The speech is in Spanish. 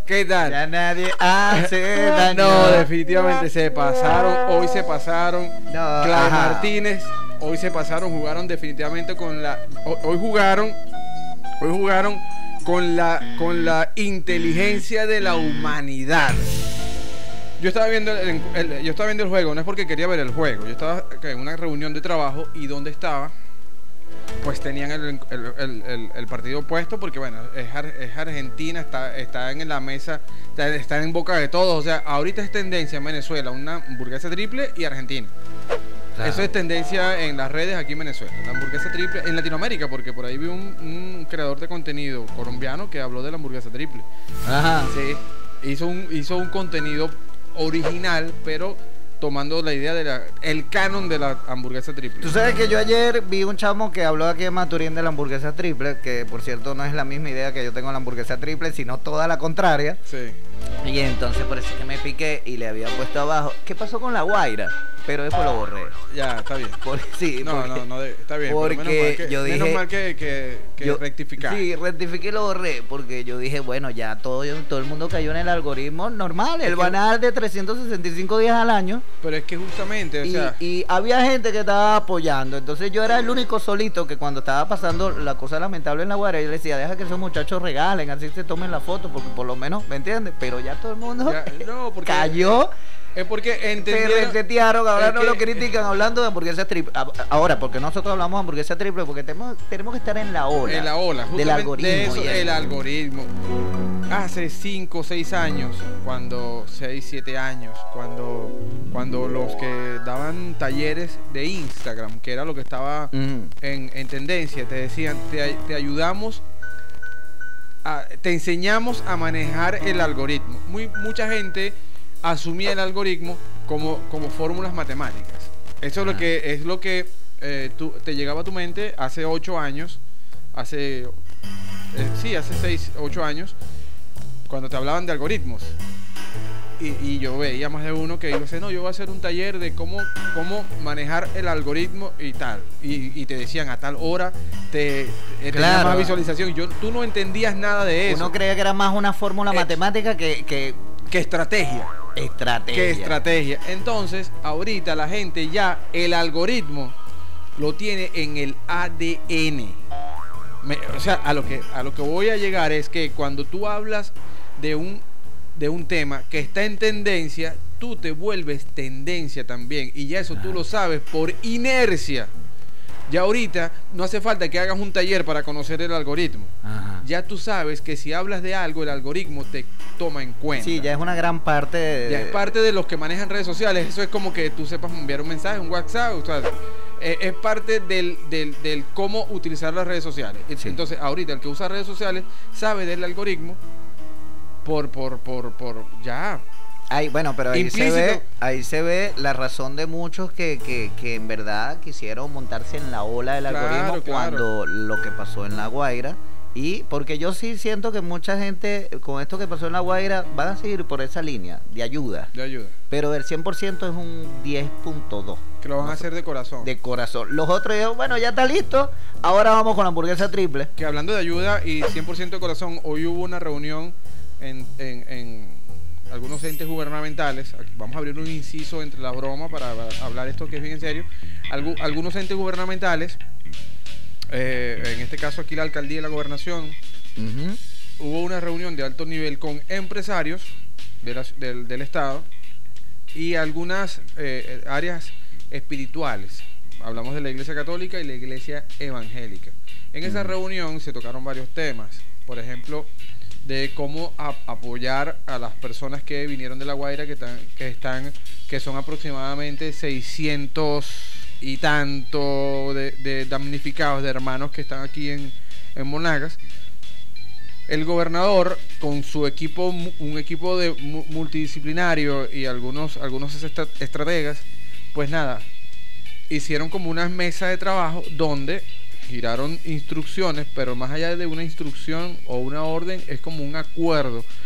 ¿Qué tal? Ya nadie hace daño. No, definitivamente se pasaron. Hoy se pasaron. No, Clay ajá. Martínez. Hoy se pasaron. Jugaron definitivamente con la. Hoy jugaron con la inteligencia de la humanidad. Yo estaba viendo el juego, no es porque quería ver el juego. Yo estaba en una reunión de trabajo y donde estaba, pues tenían el partido puesto porque, bueno, es Argentina, está en la mesa, está en boca de todos. O sea, ahorita es tendencia en Venezuela, una hamburguesa triple y Argentina. Claro. Eso es tendencia en las redes aquí en Venezuela, la hamburguesa triple, en Latinoamérica, porque por ahí vi un creador de contenido colombiano que habló de la hamburguesa triple. Ajá. Sí, hizo un contenido original, pero tomando la idea el canon de la hamburguesa triple. Tú sabes que yo ayer vi un chamo que habló aquí en Maturín de la hamburguesa triple, que por cierto no es la misma idea que yo tengo en la hamburguesa triple, sino toda la contraria. Sí. Y entonces por eso es que me piqué y le había puesto abajo, ¿qué pasó con la guaira? Pero después lo borré. Ya, está bien. Sí, No, está bien. Porque menos mal que rectificar. Sí, rectifiqué y lo borré, porque yo dije, bueno, ya todo el mundo cayó en el algoritmo normal, el banal de 365 días al año. Pero es que justamente, o sea... Y había gente que estaba apoyando, entonces yo era el único solito que cuando estaba pasando la cosa lamentable en la guardia, yo le decía, deja que esos muchachos regalen, así se tomen la foto, porque por lo menos, ¿me entiendes? Pero ya todo el mundo porque cayó. Es porque Se entendieron... resetearon, ahora no lo critican hablando de hamburguesa triple. Ahora, porque nosotros hablamos de hamburguesa triple, porque tenemos que estar en la ola. En la ola, justamente del algoritmo. De eso, el algoritmo. Hace 5 o 6 años, 6, 7 años, cuando los que daban talleres de Instagram, que era lo que estaba en tendencia, te decían, te ayudamos, te enseñamos a manejar el algoritmo. Mucha gente asumía el algoritmo como fórmulas matemáticas. Eso es lo que te llegaba a tu mente hace 8 años, hace 6, 8 años, cuando te hablaban de algoritmos. Y yo veía más de uno que iba a decir, no, yo voy a hacer un taller de cómo manejar el algoritmo y tal. Y te decían, a tal hora tenía más visualización. Tú no entendías nada de eso. Uno creía que era más una fórmula matemática que estrategia. ¿Qué estrategia? Entonces, ahorita la gente ya, el algoritmo lo tiene en el ADN. O sea, a lo que voy a llegar es que cuando tú hablas de un tema que está en tendencia, tú te vuelves tendencia también. Y ya eso tú lo sabes por inercia. Ya ahorita no hace falta que hagas un taller para conocer el algoritmo. Ajá. Ya tú sabes que si hablas de algo, el algoritmo te toma en cuenta. Sí, ya es una gran parte Ya es parte de los que manejan redes sociales. Eso es como que tú sepas enviar un mensaje, un WhatsApp. O sea, es parte del cómo utilizar las redes sociales. Sí. Entonces, ahorita el que usa redes sociales sabe del algoritmo por ya. Bueno, pero ahí se ve la razón de muchos que en verdad quisieron montarse en la ola del algoritmo cuando lo que pasó en La Guaira. Y porque yo sí siento que mucha gente con esto que pasó en La Guaira van a seguir por esa línea de ayuda. Pero del 100% es un 10.2. Que lo van a hacer de corazón. De corazón. Los otros dijeron, bueno, ya está listo, ahora vamos con la hamburguesa triple. Que hablando de ayuda y 100% de corazón, hoy hubo una reunión en algunos entes gubernamentales. Vamos a abrir un inciso entre la broma para hablar esto que es bien en serio. Algunos entes gubernamentales, en este caso aquí la alcaldía y la gobernación, hubo una reunión de alto nivel con empresarios del estado y algunas áreas espirituales. Hablamos de la iglesia católica y la iglesia evangélica. En esa reunión se tocaron varios temas, por ejemplo, de cómo apoyar a las personas que vinieron de La Guaira, que son aproximadamente 600 y tanto de damnificados, de hermanos que están aquí en Monagas. El gobernador, con su equipo, un equipo multidisciplinario y algunos estrategas, pues nada, hicieron como una mesa de trabajo donde giraron instrucciones, pero más allá de una instrucción o una orden, es como un acuerdo